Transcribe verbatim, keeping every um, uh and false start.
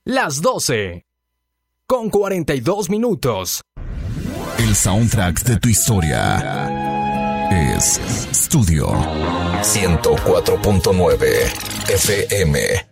las doce, con cuarenta y dos minutos. El soundtrack de tu historia es Studio ciento cuatro punto nueve F M.